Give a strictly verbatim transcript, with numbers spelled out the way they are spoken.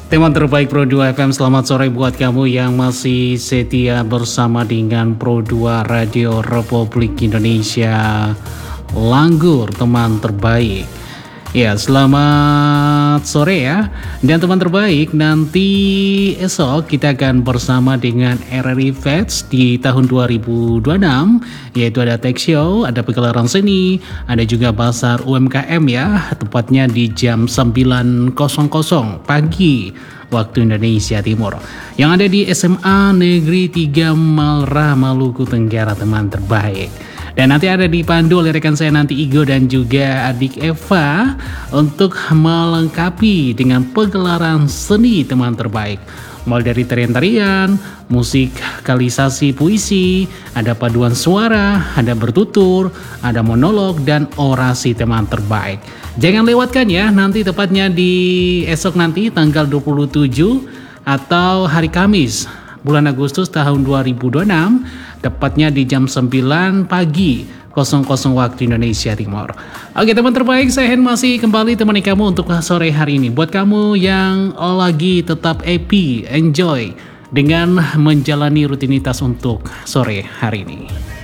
Teman terbaik Pro dua F M, selamat sore buat kamu yang masih setia bersama dengan Pro dua Radio Republik Indonesia. Langgur teman terbaik. Ya, selamat sore ya. Dan teman terbaik, nanti esok kita akan bersama dengan R R I Fest di tahun dua ribu dua puluh enam, yaitu ada tech show, ada pegelaran seni, ada juga pasar U M K M ya, tepatnya di jam sembilan pagi waktu Indonesia Timur, yang ada di S M A Negeri tiga Malra, Maluku Tenggara, teman terbaik. Dan nanti ada dipandu oleh rekan saya nanti Igo dan juga adik Eva untuk melengkapi dengan pegelaran seni teman terbaik. Mulai dari tarian-tarian, musikalisasi puisi, ada paduan suara, ada bertutur, ada monolog, dan orasi teman terbaik. Jangan lewatkan ya, nanti tepatnya di esok nanti tanggal dua puluh tujuh atau hari Kamis bulan Agustus tahun dua ribu dua puluh enam, tepatnya di jam sembilan pagi waktu Indonesia Timur. Oke teman terbaik, saya Hen masih kembali temani kamu untuk sore hari ini. Buat kamu yang lagi tetap happy, enjoy dengan menjalani rutinitas untuk sore hari ini.